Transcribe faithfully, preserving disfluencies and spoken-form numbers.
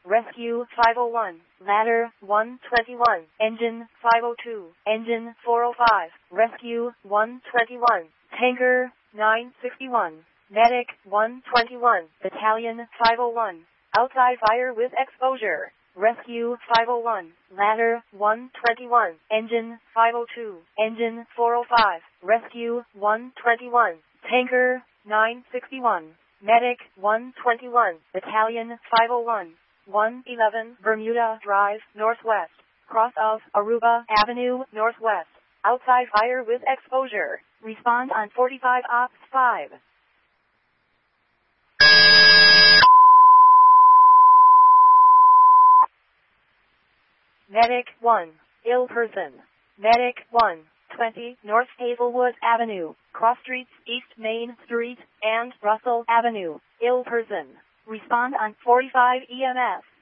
Rescue five oh one, Ladder one twenty-one, Engine five oh two, Engine four oh five, Rescue one twenty-one, Tanker nine sixty-one, Medic one twenty-one, Battalion five oh one, Outside fire with exposure. Rescue five oh one, Ladder one twenty-one, Engine five oh two, Engine four oh five, Rescue one twenty-one, Tanker nine sixty-one, Medic one twenty-one, Battalion five oh one, one eleven Bermuda Drive, Northwest, cross of Aruba Avenue, Northwest. Outside fire with exposure. Respond on forty-five Ops five. Medic one, ill person. Medic one, twenty North Hazelwood Avenue, cross streets East Main Street and Russell Avenue, ill person. Respond on forty-five E M S.